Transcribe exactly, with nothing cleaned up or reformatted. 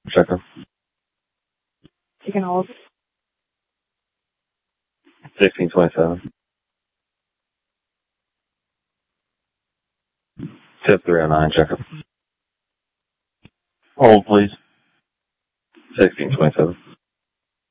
Checker. You can hold. sixteen twenty-seven. Tip three oh nine, checker. Hold, please. sixteen twenty-seven.